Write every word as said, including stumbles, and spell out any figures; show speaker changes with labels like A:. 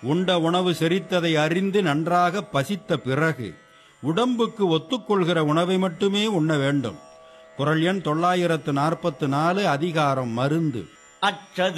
A: உண்ட உணவு செரித்ததை அறிந்து நன்றாக பசித்த பிறகு உடம்புக்கு ஒத்துக்கொள்கிற உணவை மட்டுமே உண்ண வேண்டும். குறள் எண் தொள்ளாயிரத்து நாற்பத்து நாலு, அதிகாரம் மருந்து.
B: அற்றது